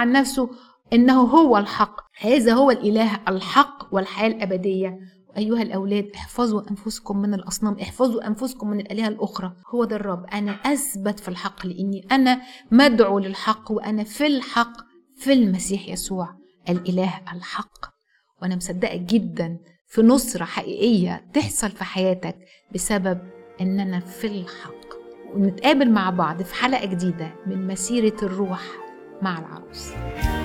عن نفسه إنه هو الحق. هذا هو الإله الحق والحياة الأبدية. أيها الأولاد احفظوا أنفسكم من الأصنام، احفظوا أنفسكم من الآلهة الأخرى. هو ده الرب، أنا أثبت في الحق لأني أنا مدعو للحق، وأنا في الحق في المسيح يسوع الإله الحق. وأنا مصدقة جدا في نصرة حقيقية تحصل في حياتك بسبب أننا في الحق. ونتقابل مع بعض في حلقة جديدة من مسيرة الروح مع العروس.